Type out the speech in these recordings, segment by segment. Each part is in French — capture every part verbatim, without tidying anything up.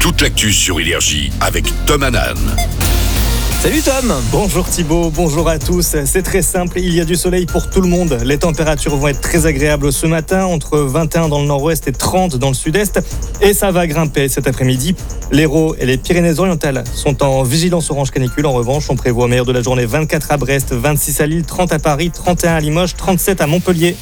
toute l'actu sur Énergie avec Tom Hanan. Salut Tom. Bonjour Thibaut, bonjour à tous. C'est très simple, il y a du soleil pour tout le monde. Les températures vont être très agréables ce matin, entre vingt et un dans le nord-ouest et trente dans le sud-est. Et ça va grimper cet après-midi. L'Hérault et les Pyrénées-Orientales sont en vigilance orange canicule. En revanche, on prévoit au meilleur de la journée vingt-quatre à Brest, vingt-six à Lille, trente à Paris, trente et un à Limoges, trente-sept à Montpellier.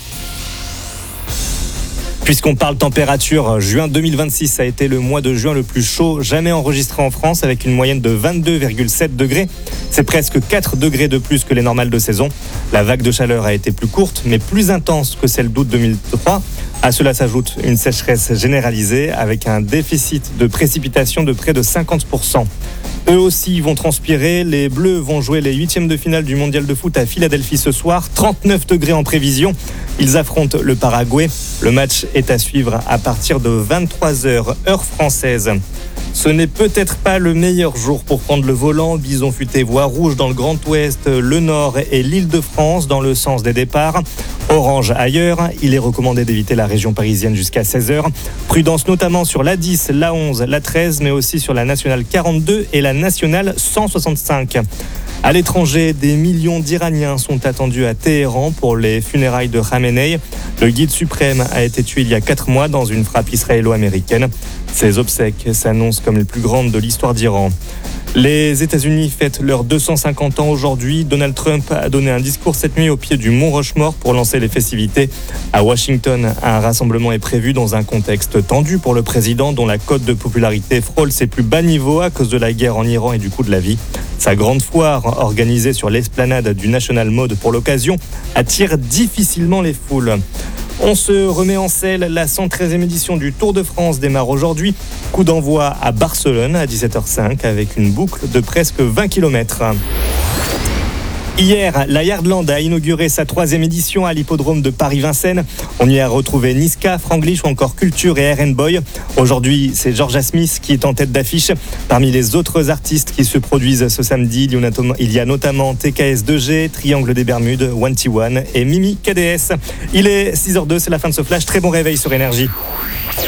Puisqu'on parle température, juin deux mille vingt-six a été le mois de juin le plus chaud jamais enregistré en France avec une moyenne de vingt-deux virgule sept degrés. C'est presque quatre degrés de plus que les normales de saison. La vague de chaleur a été plus courte mais plus intense que celle d'août deux mille trois. À cela s'ajoute une sécheresse généralisée avec un déficit de précipitations de près de cinquante pour cent. Eux aussi vont transpirer. Les Bleus vont jouer les huitièmes de finale du mondial de foot à Philadelphie ce soir. trente-neuf degrés en prévision. Ils affrontent le Paraguay. Le match est à suivre à partir de vingt-trois heures, heure française. Ce n'est peut-être pas le meilleur jour pour prendre le volant. Bison futé voie rouge dans le Grand Ouest, le Nord et l'Île-de-France dans le sens des départs. Orange ailleurs. Il est recommandé d'éviter la région parisienne jusqu'à seize heures. Prudence notamment sur l'A dix, l'A onze, l'A treize, mais aussi sur la nationale quarante-deux et la nationale cent soixante-cinq. À l'étranger, des millions d'Iraniens sont attendus à Téhéran pour les funérailles de Khamenei. Le guide suprême a été tué il y a quatre mois dans une frappe israélo-américaine. Ses obsèques s'annoncent comme les plus grandes de l'histoire d'Iran. Les États-Unis fêtent leurs deux cent cinquante ans aujourd'hui. Donald Trump a donné un discours cette nuit au pied du Mont Rushmore pour lancer les festivités. À Washington, un rassemblement est prévu dans un contexte tendu pour le président dont la cote de popularité frôle ses plus bas niveaux à cause de la guerre en Iran et du coût de la vie. Sa grande foire, organisée sur l'esplanade du National Mode pour l'occasion, attire difficilement les foules. On se remet en selle, la cent treizième édition du Tour de France démarre aujourd'hui. Coup d'envoi à Barcelone à dix-sept heures cinq avec une boucle de presque vingt kilomètres. Hier, la Yardland a inauguré sa troisième édition à l'hippodrome de Paris-Vincennes. On y a retrouvé Niska, Franglish ou encore Culture et R and Boy. Aujourd'hui, c'est Georgia Smith qui est en tête d'affiche. Parmi les autres artistes qui se produisent ce samedi, il y a notamment T K S deux G, Triangle des Bermudes, One T One et Mimi K D S. Il est six heures zéro deux, c'est la fin de ce flash. Très bon réveil sur Énergie.